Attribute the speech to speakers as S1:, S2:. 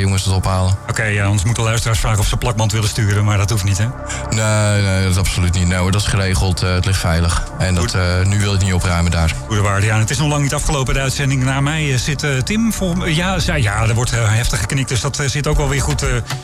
S1: jongens het ophalen.
S2: Oké, ja, anders moeten luisteraars vragen of ze plakband willen sturen, maar dat hoeft niet, hè?
S1: Nee, dat is absoluut niet. Nee hoor, dat is geregeld. Het ligt veilig. En nu wil ik niet opruimen daar.
S2: Goede waarde. Ja, het is nog lang niet afgelopen, de uitzending. Na mij zit Tim. Er wordt heftig geknikt, dus dat zit ook wel weer goed.